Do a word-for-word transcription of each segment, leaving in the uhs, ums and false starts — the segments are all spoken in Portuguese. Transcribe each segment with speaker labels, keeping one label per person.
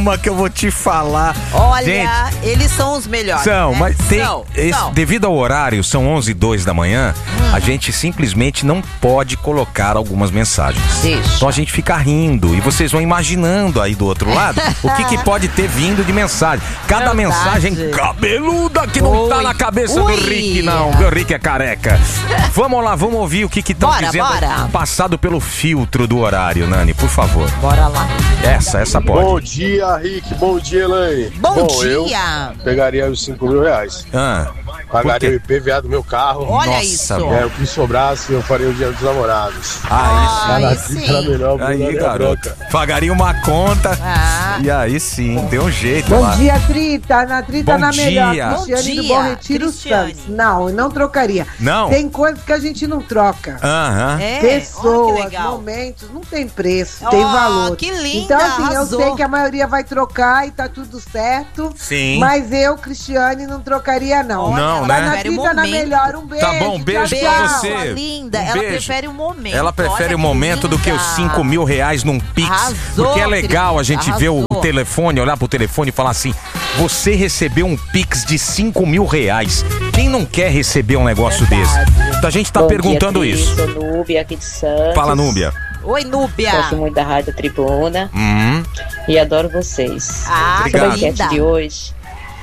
Speaker 1: uma que eu vou te falar.
Speaker 2: Olha,
Speaker 1: gente,
Speaker 2: eles são os melhores.
Speaker 1: São,
Speaker 2: né?
Speaker 1: mas tem.
Speaker 2: São,
Speaker 1: esse,
Speaker 2: são.
Speaker 1: Devido ao horário, são onze e dois da manhã, hum. a gente simplesmente não pode colocar algumas mensagens.
Speaker 2: Deixa.
Speaker 1: Então a gente fica rindo e vocês vão imaginando aí do outro lado o que, que pode ter vindo de mensagem. Cada
Speaker 2: Verdade.
Speaker 1: mensagem cabeluda que não
Speaker 2: Ui.
Speaker 1: tá na cabeça
Speaker 2: Ui.
Speaker 1: do Rick, não. O Rick é careca. Vamos lá, vamos ouvir o que estão dizendo.
Speaker 2: Bora.
Speaker 1: Passado pelo filtro do horário, Nani, por favor.
Speaker 2: Bora lá.
Speaker 1: Essa, essa pode.
Speaker 3: Bom dia, Rick. Bom dia, Elaine.
Speaker 2: Bom,
Speaker 3: Bom
Speaker 2: dia.
Speaker 3: Eu pegaria os cinco mil reais.
Speaker 1: Ah,
Speaker 3: Pagaria o I P V A do meu carro.
Speaker 2: Olha
Speaker 1: Nossa,
Speaker 2: isso.
Speaker 3: É, o que sobrasse, eu faria o dia dos namorados.
Speaker 1: aí
Speaker 2: Aí
Speaker 3: sim.
Speaker 2: sim.
Speaker 3: Era melhor,
Speaker 1: Aí,
Speaker 3: Bruna
Speaker 1: garoto.
Speaker 3: Branca.
Speaker 1: Pagaria uma conta.
Speaker 2: Ah.
Speaker 1: E aí sim, tem um jeito
Speaker 4: Bom
Speaker 1: lá.
Speaker 4: dia, Trita. Na Trita
Speaker 1: Bom
Speaker 4: na melhor.
Speaker 1: dia.
Speaker 4: Cristiane
Speaker 2: Bom
Speaker 4: do Bom
Speaker 2: dia,
Speaker 4: Retiro
Speaker 2: Cristiane.
Speaker 4: Santos. Não, eu não trocaria.
Speaker 1: Não?
Speaker 4: Tem coisas que a gente não troca.
Speaker 1: Aham.
Speaker 2: É, olha
Speaker 4: Pessoas,
Speaker 2: que legal.
Speaker 4: momentos, não tem preço,
Speaker 2: Oh,
Speaker 4: tem valor.
Speaker 2: que linda,
Speaker 4: Então, assim,
Speaker 2: arrasou.
Speaker 4: eu sei que a maioria vai trocar e tá tudo certo.
Speaker 1: Sim.
Speaker 4: Mas eu, Cristiane, não trocaria, não.
Speaker 2: Olha,
Speaker 1: Não,
Speaker 2: ela
Speaker 1: né?
Speaker 4: Mas na
Speaker 2: prefere o
Speaker 4: Trita na
Speaker 2: momento.
Speaker 4: melhor. Um beijo.
Speaker 1: Tá bom, beijo
Speaker 4: tchau,
Speaker 1: pra
Speaker 4: tchau.
Speaker 1: você.
Speaker 2: Sua linda,
Speaker 1: Um
Speaker 2: ela
Speaker 1: beijo.
Speaker 2: prefere o momento.
Speaker 1: Ela prefere
Speaker 2: Olha
Speaker 1: o
Speaker 2: que
Speaker 1: momento do que os
Speaker 2: linda.
Speaker 1: cinco mil reais num Pix.
Speaker 2: Arrasou,
Speaker 1: Porque é legal a gente
Speaker 2: Cris,
Speaker 1: ver o
Speaker 2: arrasou.
Speaker 1: telefone, olhar pro telefone e falar assim: você recebeu um Pix de cinco mil reais. Quem não quer receber um negócio
Speaker 5: Verdade.
Speaker 1: desse? Então a gente tá
Speaker 5: Bom
Speaker 1: perguntando
Speaker 5: dia,
Speaker 1: isso.
Speaker 5: Cris, sou Núbia aqui de Santos.
Speaker 1: Fala, Núbia.
Speaker 2: Oi, Núbia.
Speaker 5: Gosto muito da Rádio Tribuna
Speaker 1: Hum,
Speaker 5: e adoro vocês.
Speaker 2: Ah,
Speaker 5: Sobre
Speaker 1: Obrigado.
Speaker 5: a enquete
Speaker 2: linda.
Speaker 5: de hoje,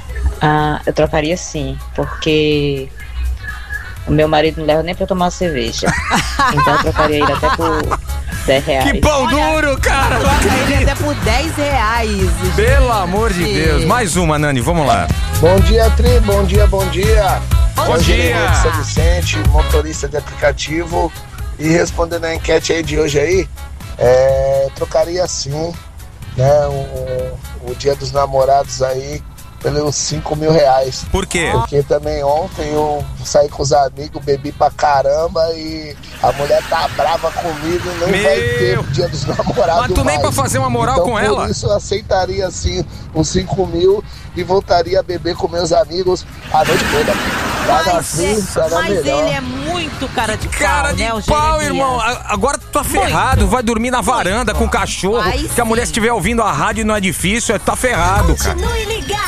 Speaker 5: ah, eu trocaria sim, porque o meu marido não leva nem pra tomar uma cerveja. Então eu trocaria ele até por dez reais.
Speaker 1: que pão duro, cara! não
Speaker 2: Troca ele
Speaker 1: acredito.
Speaker 2: até por dez reais. gente.
Speaker 1: Pelo amor de Deus. Mais uma, Nani, vamos lá.
Speaker 3: Bom dia, Tri. Bom dia, bom dia.
Speaker 2: Bom
Speaker 3: Hoje
Speaker 1: dia.
Speaker 3: é de São Vicente, motorista de aplicativo. E respondendo a enquete aí de hoje aí, é, trocaria sim, né, o, o dia dos namorados aí pelos cinco mil reais.
Speaker 1: Por quê?
Speaker 3: Porque também ontem eu saí com os amigos, bebi pra caramba e a mulher tá brava comigo, não
Speaker 1: Meu.
Speaker 3: vai ter o dia dos namorados.
Speaker 1: Mas tu nem
Speaker 3: mais.
Speaker 1: pra fazer uma moral
Speaker 3: então,
Speaker 1: com
Speaker 3: por
Speaker 1: ela?
Speaker 3: isso eu aceitaria assim os cinco mil e voltaria a beber com meus amigos a noite toda. Tá na
Speaker 2: Mas, é-
Speaker 3: frente, tá na
Speaker 2: mas
Speaker 3: melhor.
Speaker 2: ele é muito cara de
Speaker 1: Cara
Speaker 2: pau,
Speaker 1: de
Speaker 2: né, o
Speaker 1: pau,
Speaker 2: Jeremias?
Speaker 1: irmão. A- Agora tu tá ferrado. Vai dormir na varanda com o cachorro.
Speaker 2: Aí
Speaker 1: Se a mulher
Speaker 2: sim.
Speaker 1: estiver ouvindo a rádio não é difícil, é- tá ferrado, cara.
Speaker 6: Continue ligado.